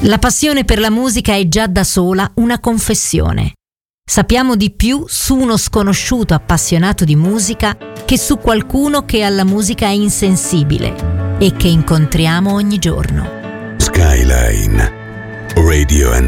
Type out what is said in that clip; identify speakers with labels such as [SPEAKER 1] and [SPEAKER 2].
[SPEAKER 1] La passione per la musica è già da sola una confessione. Sappiamo di più su uno sconosciuto appassionato di musica che su qualcuno che alla musica è insensibile e che incontriamo ogni giorno.
[SPEAKER 2] Skyline Radio and